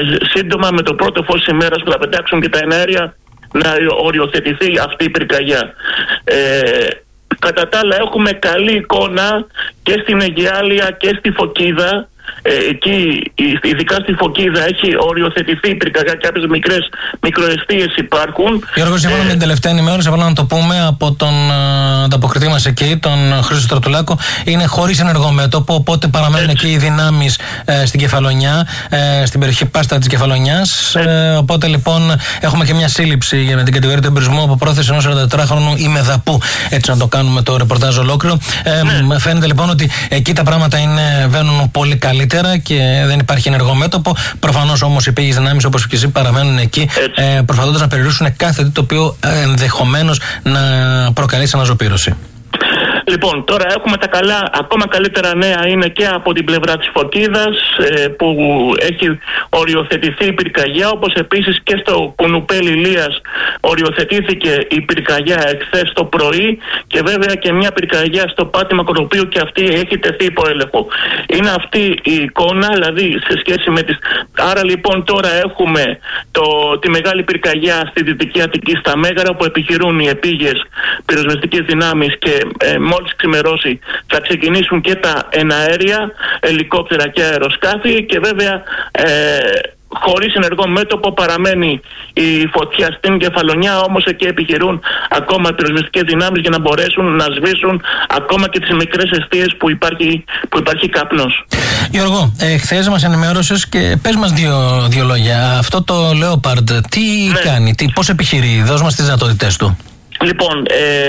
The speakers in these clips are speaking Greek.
σύντομα με το πρώτο φως της ημέρας που θα πετάξουν και τα εναέρια να οριοθετηθεί αυτή η πυρκαγιά. Κατά τα άλλα έχουμε καλή εικόνα και στην Αιγιάλεια και στη Φωκίδα. Εκεί, ειδικά στη Φωκίδα, έχει οριοθετηθεί η πυρκαγιά, κάποιες μικροαιστείες υπάρχουν. Γιώργο, σύμφωνα με την τελευταία ενημέρωση, απλά να το πούμε, από τον ανταποκριτή μας εκεί, τον Χρήστο Στρατουλάκο, είναι χωρίς ενεργό μέτωπο, οπότε παραμένουν εκεί οι δυνάμεις στην Κεφαλονιά, στην περιοχή Πάστα της Κεφαλονιάς. Οπότε λοιπόν έχουμε και μια σύλληψη για την κατηγορία του εμπρισμού από πρόθεση ενός 44χρονου ημεδαπού. Έτσι να το κάνουμε το ρεπορτάζ ολόκληρο. Φαίνεται λοιπόν ότι εκεί τα πράγματα βαίνουν πολύ καλύτερα και δεν υπάρχει ενεργό μέτωπο. Προφανώς όμως οι πήγες δυνάμεις, όπως και εσύ, παραμένουν εκεί, προσπαθώντας να περιορίσουν κάθε τι το οποίο ενδεχομένως να προκαλέσει αναζωπήρωση. Λοιπόν, τώρα έχουμε τα ακόμα καλύτερα νέα είναι και από την πλευρά της Φωκίδας, που έχει οριοθετηθεί η πυρκαγιά, όπως επίσης και στο Κουνουπέλ Ηλίας οριοθετήθηκε η πυρκαγιά εχθές το πρωί, και βέβαια και μια πυρκαγιά στο Πάτημα Κοροπίου, και αυτή έχει τεθεί υπό έλεγχο. Είναι αυτή η εικόνα, δηλαδή σε σχέση με τις... Άρα λοιπόν τώρα έχουμε τη μεγάλη πυρκαγιά στη Δυτική Αττική, στα Μέγαρα, όπου επιχειρούν οι επίγειες πυροσβεστικές δυνάμεις, και μόλις ξημερώσει θα ξεκινήσουν και τα εναέρια, ελικόπτερα και αεροσκάφη, και βέβαια χωρίς ενεργό μέτωπο παραμένει η φωτιά στην Κεφαλονιά, όμως εκεί επιχειρούν ακόμα πυροσβεστικές δυνάμεις για να μπορέσουν να σβήσουν ακόμα και τις μικρές εστίες που υπάρχει καπνός. Γιώργο, χθες μας ενημέρωσες, και πες μας δύο λόγια. Αυτό το Leopard τι κάνει, πώς επιχειρεί, δώσ' μας τις δυνατότητες του. Λοιπόν,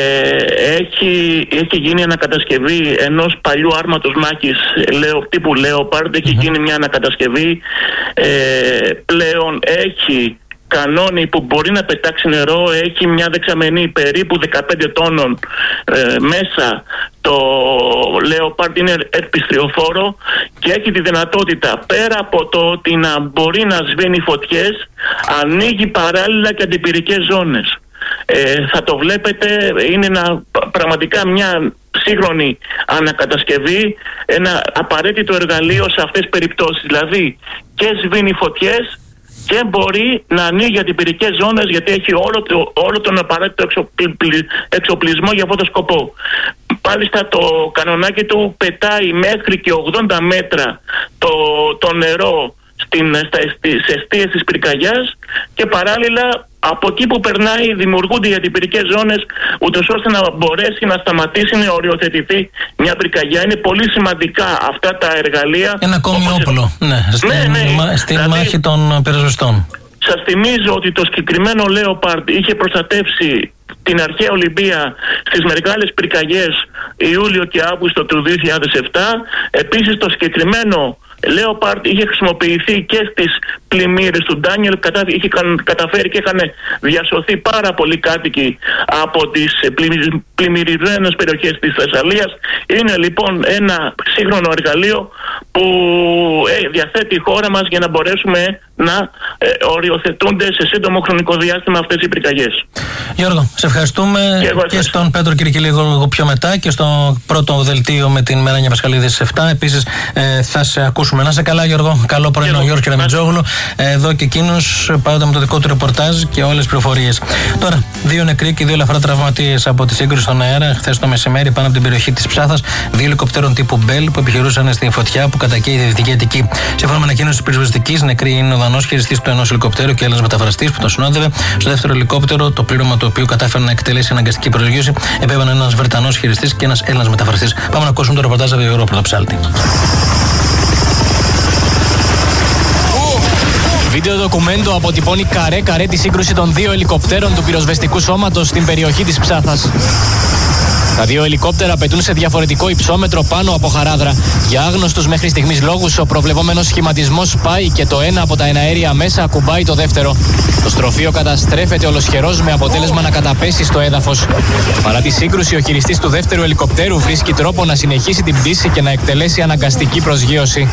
έχει γίνει ανακατασκευή ενός παλιού άρματος μάχης τύπου Leopard. Έχει γίνει μια ανακατασκευή. Πλέον έχει κανόνι που μπορεί να πετάξει νερό. Έχει μια δεξαμενή περίπου 15 τόνων μέσα. Το Leopard είναι επιστριοφόρο και έχει τη δυνατότητα, πέρα από το ότι να μπορεί να σβήνει φωτιές, ανοίγει παράλληλα και αντιπυρικές ζώνες. Θα το βλέπετε, είναι πραγματικά μια σύγχρονη ανακατασκευή, ένα απαραίτητο εργαλείο σε αυτές τις περιπτώσεις. Δηλαδή και σβήνει φωτιές και μπορεί να ανοίγει αντιπυρικές ζώνες, γιατί έχει όλο τον απαραίτητο εξοπλισμό για αυτόν τον σκοπό. Μάλιστα το κανονάκι του πετάει μέχρι και 80 μέτρα το νερό σε εστίες της πυρκαγιάς, και παράλληλα από εκεί που περνάει δημιουργούνται οι αντιπυρικές ζώνες, ούτως ώστε να μπορέσει να σταματήσει, να οριοθετηθεί μια πυρκαγιά. Είναι πολύ σημαντικά αυτά τα εργαλεία. Ένα ακόμη όπλο στην μάχη των πυροσβεστών. Σας θυμίζω ότι το συγκεκριμένο Leopard είχε προστατεύσει την αρχαία Ολυμπία στις μεγάλες πυρκαγιές Ιούλιο και Αύγουστο του 2007. Επίσης το συγκεκριμένο Leopard είχε χρησιμοποιηθεί και στις πλημμύρες του Ντάνιελ. Είχε καταφέρει και είχαν διασωθεί πάρα πολλοί κάτοικοι από τις πλημμυρισμένες περιοχές της Θεσσαλίας. Είναι λοιπόν ένα σύγχρονο εργαλείο που διαθέτει η χώρα μας για να μπορέσουμε να οριοθετούνται σε σύντομο χρονικό διάστημα αυτές οι πυρκαγιές. Γιώργο, σε ευχαριστούμε και στον Πέτρο Κυρκυλή λίγο πιο μετά, και στο πρώτο δελτίο με την Μεράνια Πασχαλίδη στις 7. Επίσης θα σε ακούσουμε. Να είσαι καλά, Γιώργο. Καλό πρωινό, Γιώργο Κεραμιτζόγλου. Εδώ και εκείνος πάντα με το δικό του ρεπορτάζ και όλες τις πληροφορίες. Τώρα, 2 νεκροί και 2 ελαφρά τραυματίες από τη σύγκρουση στον αέρα χθες το μεσημέρι πάνω από την περιοχή της Ψάθας. 2 ελικοπτέρων τύπου Bell που επιχειρούσαν στην φωτιά που κατακαίει τη Δυτική Αττική. Σύμφωνα με ανακοίνωση της πυροσβεστικής, νεκροί είναι ο Δανός χειριστής του ενός ελικοπτέρου και ένας μεταφραστής που τον συνόδευε. Στο δεύτερο ελικόπτερο, το πλήρωμα του οποίου κατάφερε να εκτελέσει αναγκαστική προσγείωση, επέβαινε ένας Βρετανός χειριστής και ένας Έλληνας μεταφραστής. Πάμε να ακούσουμε το ρεπορτάζ από τον Γιώργο Πρωτοψάλτη. Βίντεο ντοκουμέντο αποτυπώνει καρέ-καρέ τη σύγκρουση των 2 ελικοπτέρων του πυροσβεστικού σώματος στην περιοχή της Ψάθας. Τα 2 ελικόπτερα πετούν σε διαφορετικό υψόμετρο πάνω από χαράδρα. Για άγνωστους μέχρι στιγμής λόγους, ο προβλεπόμενος σχηματισμός σπάει και το ένα από τα εναέρια μέσα ακουμπάει το δεύτερο. Το στροφείο καταστρέφεται ολοσχερός με αποτέλεσμα να καταπέσει στο έδαφος. Παρά τη σύγκρουση, ο χειριστής του δεύτερου ελικοπτέρου βρίσκει τρόπο να συνεχίσει την πτήση και να εκτελέσει αναγκαστική προσγείωση.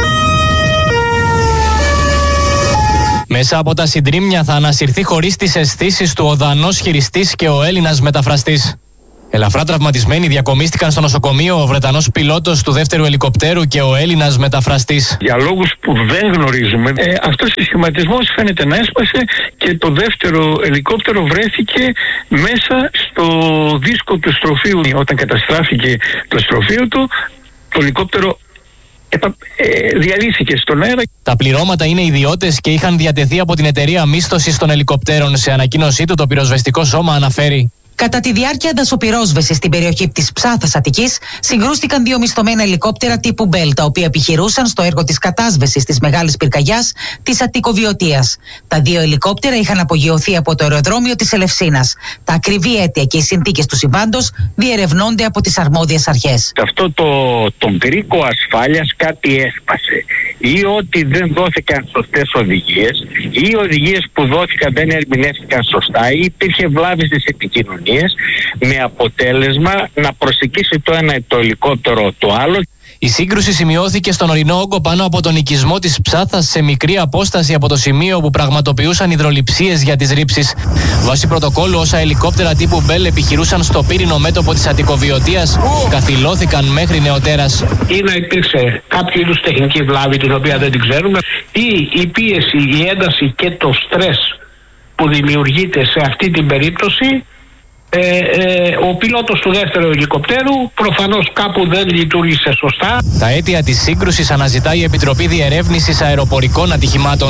Μέσα από τα συντρίμμια θα ανασυρθεί χωρίς τις αισθήσεις του ο Δανός χειριστής και ο Έλληνας μεταφραστής. Ελαφρά τραυματισμένοι διακομίστηκαν στο νοσοκομείο ο Βρετανός πιλότος του δεύτερου ελικοπτέρου και ο Έλληνας μεταφραστής. Για λόγους που δεν γνωρίζουμε, αυτός ο σχηματισμός φαίνεται να έσπασε και το δεύτερο ελικόπτερο βρέθηκε μέσα στο δίσκο του στροφείου. Όταν καταστράφηκε το στροφείο του, το ελικόπτερο διαλύθηκε στον αέρα. Τα πληρώματα είναι ιδιώτες και είχαν διατεθεί από την εταιρεία μίσθωσης των ελικοπτέρων. Σε ανακοίνωσή του, το πυροσβεστικό σώμα αναφέρει: Κατά τη διάρκεια δασοπυρόσβεσης στην περιοχή της Ψάθας Αττικής, συγκρούστηκαν δύο μισθωμένα ελικόπτερα τύπου Bell, τα οποία επιχειρούσαν στο έργο της κατάσβεσης της μεγάλης πυρκαγιάς της Αττικοβιωτίας. Τα δύο ελικόπτερα είχαν απογειωθεί από το αεροδρόμιο της Ελευσίνας. Τα ακριβή αίτια και οι συνθήκες του συμβάντος διερευνώνται από τις αρμόδιες αρχές. Αυτό τον κρίκο ασφάλειας κάτι έσπασε. Ή ότι δεν δόθηκαν σωστές οδηγίες, ή οι οδηγίες που δόθηκαν δεν ερμηνεύτηκαν σωστά, ή υπήρχε βλάβη στις επικοινωνίες, με αποτέλεσμα να προσεγγίσει το ένα το ελικόπτερο το άλλο. Η σύγκρουση σημειώθηκε στον ορεινό όγκο πάνω από τον οικισμό της Ψάθας, σε μικρή απόσταση από το σημείο που πραγματοποιούσαν υδρολειψίες για τις ρήψεις. Βάσει πρωτοκόλλου, όσα ελικόπτερα τύπου Bell επιχειρούσαν στο πύρινο μέτωπο της Αττικοβιωτίας καθυλώθηκαν μέχρι νεοτέρας. Ή να υπήρξε κάποιο είδους τεχνική βλάβη, την οποία δεν την ξέρουμε, ή η πίεση, η ένταση και το στρες που δημιουργείται σε αυτή την περίπτωση. Ο πιλότος του δεύτερου ελικοπτέρου προφανώς κάπου δεν λειτουργήσε σωστά. Τα αίτια της σύγκρουσης αναζητά η Επιτροπή Διερεύνησης Αεροπορικών Ατυχημάτων.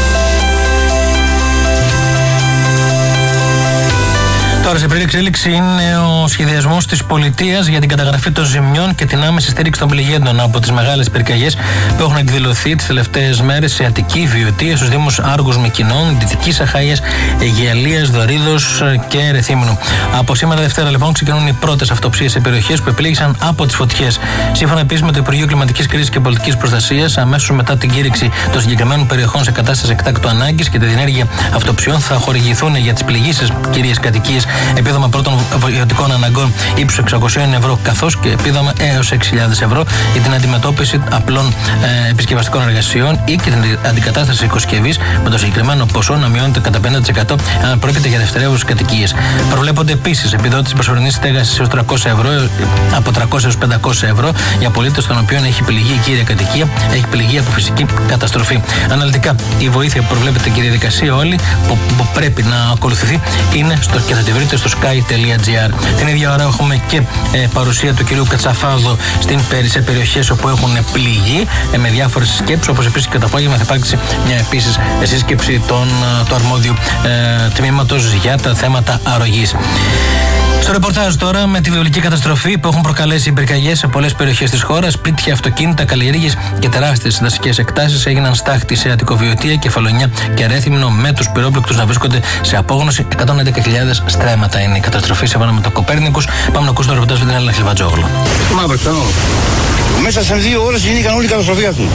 Τώρα, σε πλήρη εξέλιξη είναι ο σχεδιασμός της πολιτείας για την καταγραφή των ζημιών και την άμεση στήριξη των πληγέντων από τις μεγάλες πυρκαγιές που έχουν εκδηλωθεί τις τελευταίες μέρες σε Αττική, Βιωτία, στους Δήμους Άργους Μυκηνών, Δυτικής Αχαΐας, Αιγιαλίας, Δωρίδος και Ρεθύμνου. Από σήμερα Δευτέρα, λοιπόν, ξεκινούν οι πρώτες αυτοψίες σε περιοχές που επλήγησαν από τις φωτιές. Σύμφωνα επίσης με το Υπουργείο Κλιματικής Κρίσης και Πολιτικής Προστασίας, αμέσως μετά την κήρυξη των συγκεκριμένων περιοχών σε κατάσταση εκτάκτου ανάγκης και τη διενέργεια αυτοψιών, θα χορηγηθούν για τις πληγήσεις κυρίες κατοικίες επίδομα πρώτων βιωτικών αναγκών ύψους 600 ευρώ, καθώς και επίδομα έως 6.000 ευρώ για την αντιμετώπιση απλών επισκευαστικών εργασιών ή και την αντικατάσταση οικοσκευής, με το συγκεκριμένο ποσό να μειώνεται κατά 50% αν πρόκειται για δευτερεύουσες κατοικίες. Προβλέπονται επίσης επιδότηση προσωρινής στέγασης έως 300 ευρώ, από 300 έως 500 ευρώ για πολίτες των οποίων έχει πληγεί η κύρια κατοικία, έχει πληγεί από φυσική καταστροφή. Αναλυτικά, η βοήθεια που προβλέπεται και η διαδικασία όλη που πρέπει να ακολουθηθεί είναι και θα τη βρείτε στο sky.gr. Την ίδια ώρα έχουμε και παρουσία του κυρίου Κατσαφάδο σε περιοχές όπου έχουν πληγεί με διάφορες συσκέψεις, όπως επίσης και το απόγευμα θα υπάρξει μια επίσης σύσκεψη του αρμόδιου τμήματος για τα θέματα αρρωγής. Στο ρεπορτάζ τώρα, με τη βιολική καταστροφή που έχουν προκαλέσει οι πυρκαγιές σε πολλές περιοχές της χώρας, σπίτια, αυτοκίνητα, καλλιέργειες και τεράστιες δασικές εκτάσεις έγιναν στάχτη σε Αττικοβιωτία, Κεφαλονιά και Ρέθυμνο, με τους πυρόπληκτους να βρίσκονται σε απόγνωση. 111.000 στρέμματα είναι η καταστροφή σύμφωνα με το Κοπέρνικους. Πάμε να ακούσουμε το ρεπορτάζ με την Έλληνα Χλιβατζόγλου. Μαύρο ξανό. Μέσα σε 2 ώρες γίνηκαν όλη η καταστροφή αυτή.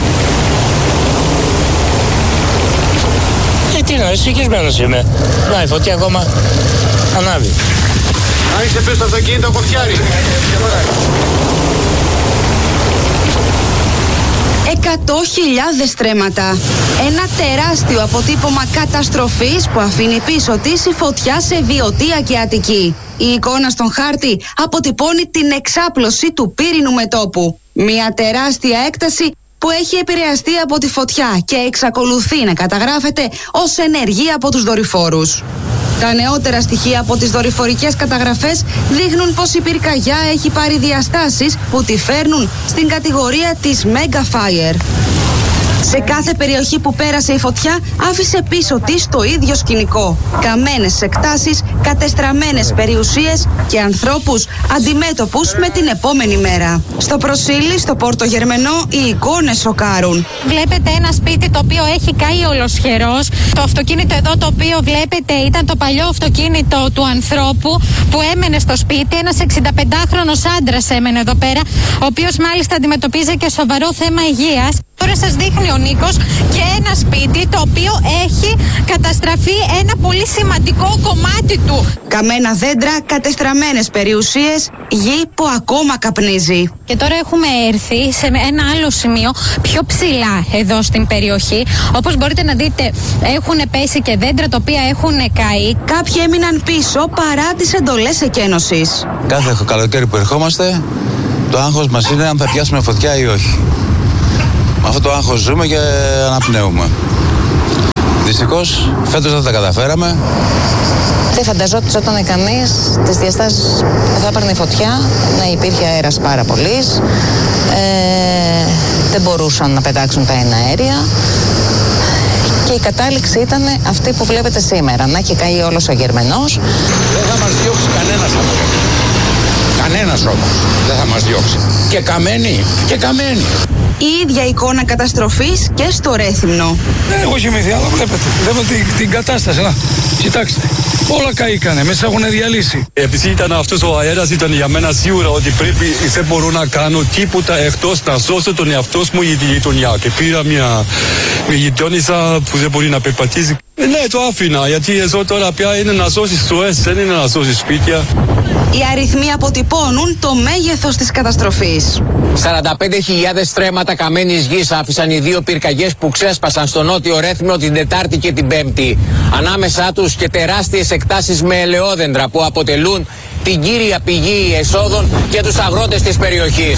Τι να, συγχυσμένος είμαι. Να, η φωτιά ακόμα ανάβει. Άρχισε πίσω στο αυτοκίνητο, κοφτιάρι. 100.000 στρέμματα. Ένα τεράστιο αποτύπωμα καταστροφής που αφήνει πίσω της η φωτιά σε Βιωτία και Αττική. Η εικόνα στον χάρτη αποτυπώνει την εξάπλωση του πύρινου μετώπου. Μια τεράστια έκταση που έχει επηρεαστεί από τη φωτιά και εξακολουθεί να καταγράφεται ως ενεργή από τους δορυφόρους. Τα νεότερα στοιχεία από τις δορυφορικές καταγραφές δείχνουν πως η πυρκαγιά έχει πάρει διαστάσεις που τη φέρνουν στην κατηγορία της Mega Fire. Σε κάθε περιοχή που πέρασε η φωτιά άφησε πίσω της το ίδιο σκηνικό. Καμένες εκτάσεις, κατεστραμμένες περιουσίες και ανθρώπους αντιμέτωπους με την επόμενη μέρα. Στο Προσήλι, στο Πόρτο Γερμενό, οι εικόνες σοκάρουν. Βλέπετε ένα σπίτι το οποίο έχει καεί ολοσχερός. Το αυτοκίνητο εδώ το οποίο βλέπετε ήταν το παλιό αυτοκίνητο του ανθρώπου που έμενε στο σπίτι. Ένας 65χρονος άντρας έμενε εδώ πέρα, ο οποίος μάλιστα αντιμετωπίζει και σοβαρό θέμα υγείας. Τώρα σας δείχνει ο Νίκος και ένα σπίτι το οποίο έχει καταστραφεί ένα πολύ σημαντικό κομμάτι του. Καμένα δέντρα, κατεστραμμένες περιουσίες, γη που ακόμα καπνίζει. Και τώρα έχουμε έρθει σε ένα άλλο σημείο πιο ψηλά εδώ στην περιοχή. Όπως μπορείτε να δείτε, έχουν πέσει και δέντρα τα οποία έχουν καεί. Κάποιοι έμειναν πίσω παρά τις εντολές εκένωσης. Κάθε καλοκαίρι που ερχόμαστε, το άγχος μας είναι αν θα πιάσουμε φωτιά ή όχι. Με αυτό το άγχος ζούμε και αναπνέουμε. Δυστυχώς, φέτος δεν τα καταφέραμε. Δεν φανταζόταν κανείς τις διαστάσεις που θα έπαιρνε φωτιά, να υπήρχε αέρας πάρα πολύς, δεν μπορούσαν να πετάξουν τα εναέρια και η κατάληξη ήταν αυτή που βλέπετε σήμερα, να έχει καεί όλος ο Γερμενός. Δεν θα μας διώξει κανένας από εδώ. Κανένας όμως δεν θα μας διώξει. Και καμένη. Η ίδια εικόνα καταστροφής και στο Ρέθυμνο. Δεν έχω κοιμηθεί, αλλά βλέπετε την κατάσταση. Κοιτάξτε, όλα καήκανε, μέσα έχουν διαλύσει. Επειδή ήταν αυτός ο αέρας, ήταν για μένα σίγουρα ότι πρέπει, δεν μπορώ να κάνω τίποτα εκτός να σώσω τον εαυτό μου ή τη γειτονιά. Και πήρα μια γειτόνισσα που δεν μπορεί να περπατήσει. Ναι, το άφηνα, γιατί εδώ τώρα πια είναι να σώσεις ζωές, δεν είναι να σώσεις σπίτια. Οι αριθμοί αποτυπώνουν το μέγεθος της καταστροφής. 45.000 στρέμματα καμένης γης άφησαν οι δύο πυρκαγιές που ξέσπασαν στο νότιο Ρέθυμνο την Τετάρτη και την Πέμπτη. Ανάμεσά τους και τεράστιες εκτάσεις με ελαιόδεντρα που αποτελούν την κύρια πηγή εσόδων για τους αγρότες της περιοχής.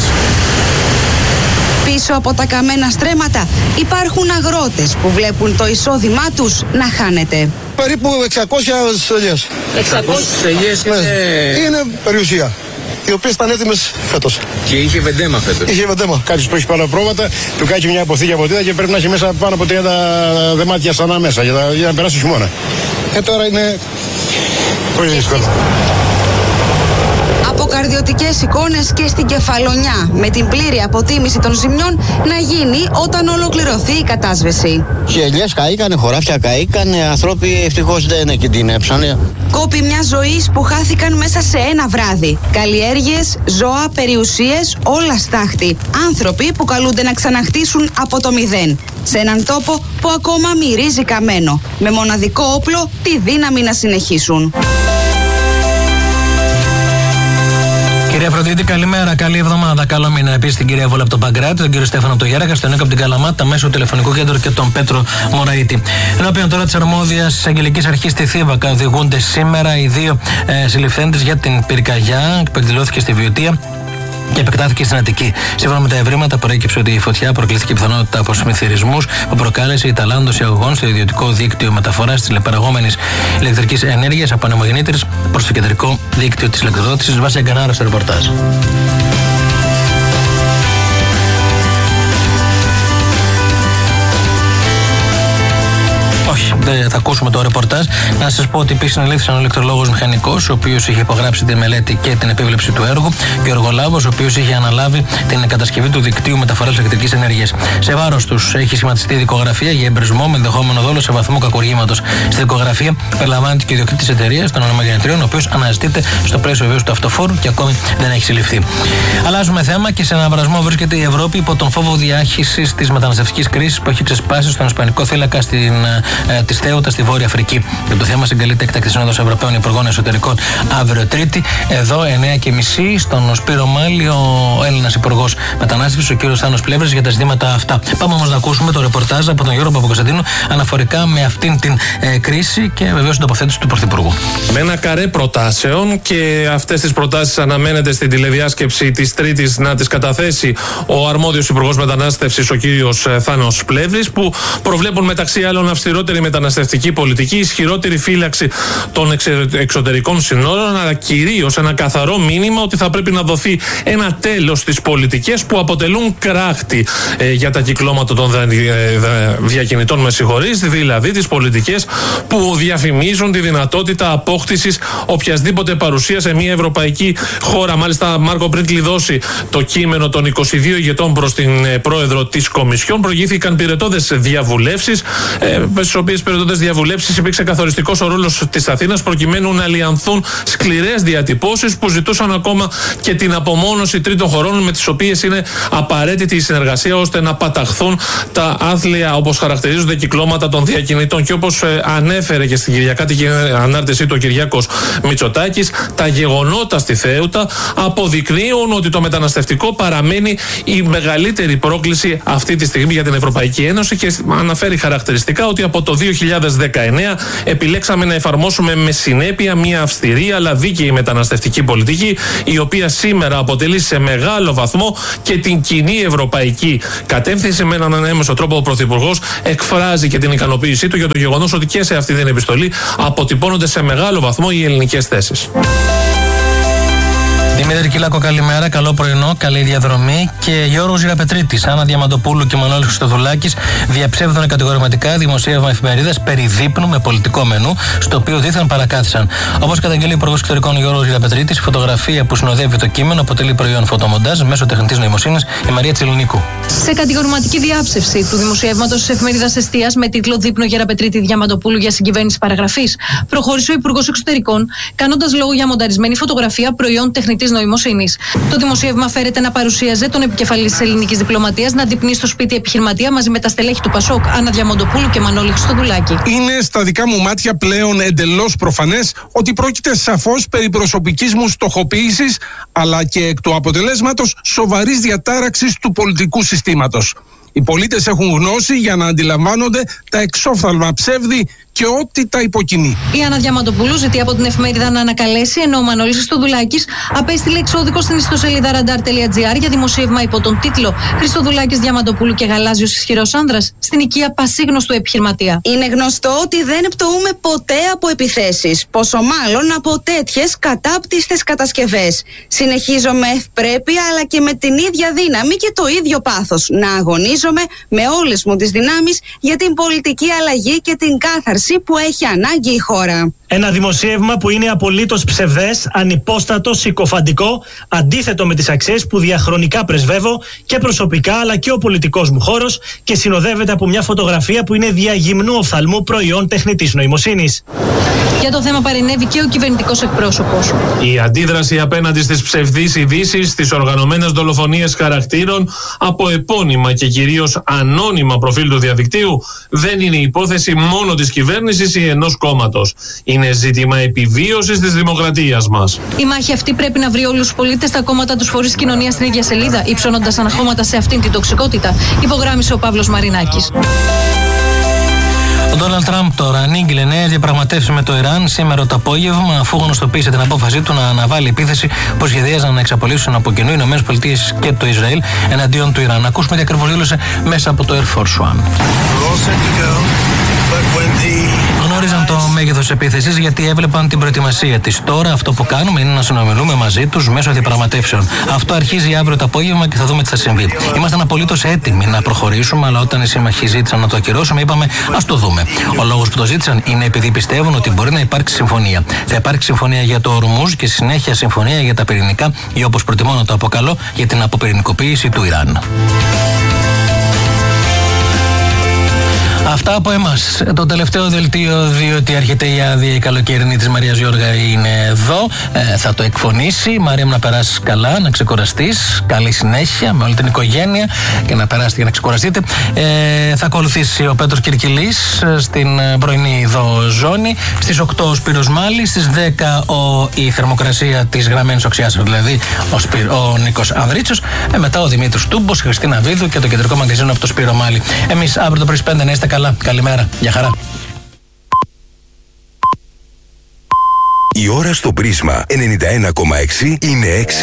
Πίσω από τα καμένα στρέμματα υπάρχουν αγρότες που βλέπουν το εισόδημά τους να χάνεται. Περίπου 600 ελιές. 600 ελιές είναι περιουσία, οι οποίες ήταν έτοιμες φέτος. Και είχε βεντέμα φέτος. Είχε βεντέμα. Κάποιος που έχει πάνω πρόβατα, του κάτσει μια αποθήκη από τίδα και πρέπει να έχει μέσα πάνω από 30 δεμάτια σανά μέσα για να περάσει χειμώνα. Τώρα είναι πολύ δύσκολο. Αποκαρδιωτικές εικόνες και στην Κεφαλονιά, με την πλήρη αποτίμηση των ζημιών να γίνει όταν ολοκληρωθεί η κατάσβεση. Οι ελιές καήκανε, χωράφια καήκανε, άνθρωποι ευτυχώς δεν κινδυνεύσανε. Κόπη μια ζωής που χάθηκαν μέσα σε ένα βράδυ. Καλλιέργειες, ζώα, περιουσίες, όλα στάχτη. Άνθρωποι που καλούνται να ξαναχτίσουν από το μηδέν. Σε έναν τόπο που ακόμα μυρίζει καμένο. Με μοναδικό όπλο τη δύναμη να συνεχίσουν. Κυρία Αφροδίτη, καλημέρα, καλή εβδομάδα. Καλό μήνα επίσης την κυρία Βόλα από τον Παγκράτη, τον κύριο Στέφανο από το Γέρακα, στον Νίκο από την Καλαμάτα, μέσω τηλεφωνικού κέντρου και τον Πέτρο Μωραήτη. Ενώπιον τώρα της αρμόδιας εισαγγελικής αρχής στη Θήβακα οδηγούνται σήμερα οι δύο συλληφθέντες για την πυρκαγιά που εκδηλώθηκε στη Βιωτία και επεκτάθηκε στην Αττική. Σύμφωνα με τα ευρήματα, προέκυψε ότι η φωτιά προκλήθηκε πιθανότητα από συμμεθυρισμούς που προκάλεσε η ταλάντωση αγωγών στο ιδιωτικό δίκτυο μεταφοράς της παραγόμενης ηλεκτρικής ενέργειας από ανεμογεννήτρες προς το κεντρικό δίκτυο της ηλεκτροδότησης. Βάσει Αγκανάρα στο ρεπορτάζ. Όχι, δεν θα ακούσουμε το ρεπορτάζ. Να σας πω ότι επίσης συνελήφθησαν ο ηλεκτρολόγος μηχανικός, ο οποίος είχε υπογράψει τη μελέτη και την επίβλεψη του έργου, και ο εργολάβος, ο οποίος είχε αναλάβει την κατασκευή του δικτύου μεταφοράς ηλεκτρικής ενέργειας. Σε βάρος τους έχει σχηματιστεί δικογραφία για εμπρισμό με ενδεχόμενο δόλο σε βαθμό κακουργήματος. Στη δικογραφία περιλαμβάνεται και ο ιδιοκτήτης της εταιρείας των ανεμογεννητριών, ο οποίος αναζητείται στο πλαίσιο βεβαίως του αυτοφόρου και ακόμη δεν έχει συλληφθεί. Αλλάζουμε θέμα και σε αναβρασμό βρίσκεται η Ευρώπη υπό τον φόβο διάχυσης της μεταναστευτικής κρίσης που έχει ξεσπάσει στον Ισπανικό θύλακα τη Θέουτα στη Βόρεια Αφρική. Για το θέμα συγκαλείται έκτακτη Σύνοδος Ευρωπαίων Υπουργών Εσωτερικών αύριο Τρίτη, εδώ 9:30 στον Σπύρο Μάλη, ο Έλληνας Υπουργός Μετανάστευσης, ο κύριος Θάνος Πλεύρης, για τα ζητήματα αυτά. Πάμε όμως να ακούσουμε το ρεπορτάζ από τον Γιώργο Παπακοσταντίνου αναφορικά με αυτήν την κρίση και βεβαίως την τοποθέτηση του Πρωθυπουργού. Με ένα καρέ προτάσεων, και αυτές τις προτάσεις αναμένεται στην τηλεδιάσκεψη της Τρίτης να τις καταθέσει ο αρμόδιος Υπουργός Μετανάστευσης, ο κύριος Θάνος Πλεύρης, που προβλέπουν μεταξύ άλλων αυστηρότερη μεταναστευτική πολιτική, ισχυρότερη φύλαξη των εξωτερικών συνόρων, αλλά κυρίως ένα καθαρό μήνυμα ότι θα πρέπει να δοθεί ένα τέλος στις πολιτικές που αποτελούν κράχτη για τα κυκλώματα των διακινητών, δηλαδή τις πολιτικές που διαφημίζουν τη δυνατότητα απόκτησης οποιασδήποτε παρουσία σε μια ευρωπαϊκή χώρα. Μάλιστα, Μάρκο, πριν κλειδώσει το κείμενο των 22 ηγετών προς την πρόεδρο της Κομισιόν, προηγήθηκαν πυρετώδες διαβουλεύσεις, στις οποίες περισσότερες διαβουλεύσεις υπήρξε καθοριστικός ο ρόλος της Αθήνας προκειμένου να λιανθούν σκληρές διατυπώσεις που ζητούσαν ακόμα και την απομόνωση τρίτων χωρών με τις οποίες είναι απαραίτητη η συνεργασία ώστε να παταχθούν τα άθλια, όπως χαρακτηρίζονται, κυκλώματα των διακινητών. Και όπως ανέφερε και στην Κυριακάτικη ανάρτησή του ο Κυριάκος Μητσοτάκης, τα γεγονότα στη Θέουτα αποδεικνύουν ότι το μεταναστευτικό παραμένει η μεγαλύτερη πρόκληση αυτή τη στιγμή για την Ευρωπαϊκή Ένωση και αναφέρει χαρακτηριστικά ότι από το 2019 επιλέξαμε να εφαρμόσουμε με συνέπεια μια αυστηρή αλλά δίκαιη μεταναστευτική πολιτική, η οποία σήμερα αποτελεί σε μεγάλο βαθμό και την κοινή ευρωπαϊκή κατεύθυνση. Με έναν έμεσο τρόπο ο Πρωθυπουργός εκφράζει και την ικανοποίησή του για το γεγονός ότι και σε αυτή την επιστολή αποτυπώνονται σε μεγάλο βαθμό οι ελληνικές θέσεις. Δημήτρη Κυλάκο, καλημέρα, καλό πρωινό, καλή διαδρομή. Και Γιώργος Γεραπετρίτης, Άννα Διαμαντοπούλου και Μανώλης Χριστοδουλάκης διαψεύδουν κατηγορηματικά δημοσίευμα εφημερίδας περί δείπνου με πολιτικό μενού, στο οποίο δίθεν παρακάθισαν. Όπως καταγγέλει ο Υπουργός Εξωτερικών Γιώργος Γεραπετρίτης, η φωτογραφία που συνοδεύει το κείμενο αποτελεί προϊόν φωτομοντάζ μέσω τεχνητής νοημοσύνης. Η Μαρία Τσιλινίκου. Σε κατηγορηματική διάψευση του δημοσιεύματος της εφημερίδας Εστίας με τίτλο Δείπνο Γεραπετρίτη Διαμαντοπούλου για συγκυβέρνηση παραγραφής, προχώρησε ο Υπουργός Εξωτερικών, κάνοντας λόγο για μονταρισμένη φωτογραφία προϊόν τεχνητής νοημοσύνης. Το δημοσίευμα φέρεται να παρουσίαζε τον επικεφαλής της ελληνικής διπλωματίας να δείπνει στο σπίτι επιχειρηματία μαζί με τα στελέχη του Πασόκ, Άννα Διαμαντοπούλου και Μανώλη Χριστοδουλάκη. Είναι στα δικά μου μάτια πλέον εντελώς προφανές ότι πρόκειται σαφώς περί προσωπικής μου στοχοποίησης, αλλά και εκ του αποτελέσματος σοβαρής διατάραξης του πολιτικού συστήματος. Οι πολίτες έχουν γνώση για να αντιλαμβάνονται τα εξόφθαλμα ψεύδη και ό,τι τα υποκινεί. Η Άννα Διαμαντοπούλου ζητεί από την εφημερίδα να ανακαλέσει, ενώ ο Μανώλης Χριστοδουλάκης απέστειλε εξώδικο στην ιστοσελίδα radar.gr για δημοσίευμα υπό τον τίτλο Χριστοδουλάκης Διαμαντοπούλου και γαλάζιος ισχυρός άνδρας στην οικία πασίγνωστου επιχειρηματία. Είναι γνωστό ότι δεν πτωούμε ποτέ από επιθέσεις, πόσο μάλλον από τέτοιες κατάπτυστες κατασκευές. Συνεχίζω με ευπρέπεια αλλά και με την ίδια δύναμη και το ίδιο πάθος να αγωνίζομαι με όλες μου τις δυνάμεις για την πολιτική αλλαγή και την κάθαρση που έχει ανάγκη η χώρα. Ένα δημοσίευμα που είναι απολύτως ψευδές, ανυπόστατο, συκοφαντικό, αντίθετο με τις αξίες που διαχρονικά πρεσβεύω και προσωπικά αλλά και ο πολιτικός μου χώρος και συνοδεύεται από μια φωτογραφία που είναι διαγυμνού οφθαλμού προϊόν τεχνητής νοημοσύνης. Για το θέμα παρενέβη και ο κυβερνητικός εκπρόσωπος. Η αντίδραση απέναντι στις ψευδείς ειδήσεις, στις οργανωμένες δολοφονίες χαρακτήρων από επώνυμα και κυρίως ανώνυμα προφίλ του διαδικτύου δεν είναι υπόθεση μόνο της κυβέρνησης ή ενός κόμματος. Είναι ζήτημα επιβίωσης της δημοκρατίας μας. Η μάχη αυτή πρέπει να βρει όλους τους πολίτες, τα κόμματα, τους φορείς κοινωνίας στην ίδια σελίδα, υψώνοντας αναχώματα σε αυτήν την τοξικότητα, υπογράμμισε ο Παύλος Μαρινάκης. Ο Ντόναλντ Τραμπ τώρα ανήγγειλε νέες διαπραγματεύσεις με το Ιράν σήμερα το απόγευμα, αφού γνωστοποίησε την απόφασή του να αναβάλει επίθεση που σχεδίαζαν να εξαπολύσουν από κοινού οι ΗΠΑ και το Ισραήλ εναντίον του Ιράν. Ακούσουμε τι ακριβώς δήλωσε μέσα από το Air Force One. Γνώριζαν το μέγεθος της επίθεσης γιατί έβλεπαν την προετοιμασία της. Τώρα αυτό που κάνουμε είναι να συνομιλούμε μαζί τους μέσω διαπραγματεύσεων. Αυτό αρχίζει αύριο το απόγευμα και θα δούμε τι θα συμβεί. Ήμασταν απολύτως έτοιμοι να προχωρήσουμε, αλλά όταν οι σύμμαχοι ζήτησαν να το ακυρώσουμε, είπαμε ας το δούμε. Ο λόγος που το ζήτησαν είναι επειδή πιστεύουν ότι μπορεί να υπάρξει συμφωνία. Θα υπάρξει συμφωνία για το Ορμούζ και συνέχεια συμφωνία για τα πυρηνικά, ή όπως προτιμώ να το αποκαλώ, για την αποπυρηνικοποίηση του Ιράν. Αυτά από εμάς. Το τελευταίο δελτίο, διότι έρχεται η άδεια η καλοκαιρινή της Μαρίας Γιώργα, είναι εδώ. Θα το εκφωνήσει. Μαρία μου, να περάσεις καλά, να ξεκουραστείς. Καλή συνέχεια με όλη την οικογένεια και να περάσετε και να ξεκουραστείτε. Θα ακολουθήσει ο Πέτρος Κυρκυλής στην πρωινή εδώ ζώνη. Στις 8 ο Σπύρος Μάλης, στις 10 η θερμοκρασία της γραμμένης οξιάς, δηλαδή ο Νίκος Ανδρίτσος. Μετά ο Δημήτρης Τούμπος, η Χριστίνα Βίδου και το κεντρικό μαγκαζίνο από το Σπύρο Μάλη. Εμείς αύριο το πρωί 5 να είστε καλά. Καλημέρα. Γεια χαρά. Η ώρα στο Πρίσμα 91,6 είναι 6.